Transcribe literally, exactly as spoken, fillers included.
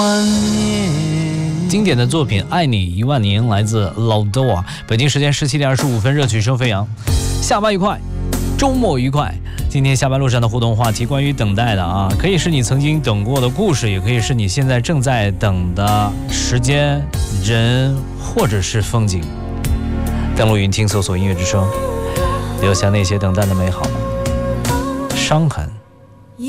经典的作品《爱你一万年》来自老豆啊。北京时间十七点二十五分，热曲声飞扬。下班愉快，周末愉快。今天下班路上的互动话题关于等待的啊，可以是你曾经等过的故事，也可以是你现在正在等的时间、人或者是风景。登录云听，搜索音乐之声，留下那些等待的美好、伤痕。